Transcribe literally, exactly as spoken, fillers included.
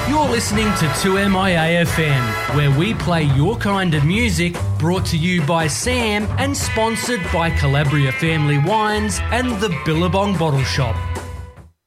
You're listening to two M I A F M, where we play your kind of music, brought to you by Sam and sponsored by Calabria Family Wines and the Billabong Bottle Shop.